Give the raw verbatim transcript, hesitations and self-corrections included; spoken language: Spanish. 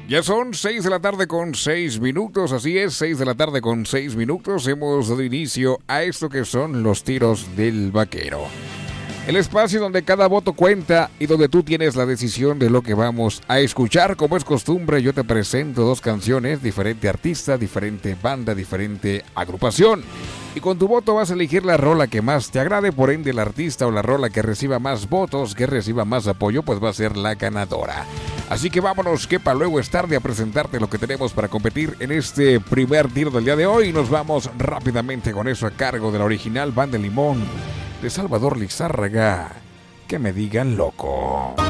Ya son seis de la tarde con seis minutos, así es, seis de la tarde con seis minutos. Hemos dado inicio a esto que son los tiros del vaquero. El espacio donde cada voto cuenta y donde tú tienes la decisión de lo que vamos a escuchar. Como es costumbre, yo te presento dos canciones, diferente artista, diferente banda, diferente agrupación. Y con tu voto vas a elegir la rola que más te agrade, por ende el artista o la rola que reciba más votos, que reciba más apoyo, pues va a ser la ganadora. Así que vámonos, que para luego es tarde, a presentarte lo que tenemos para competir en este primer tiro del día de hoy. Y nos vamos rápidamente con eso a cargo de la original Banda Limón de Salvador Lizárraga. Que me digan loco.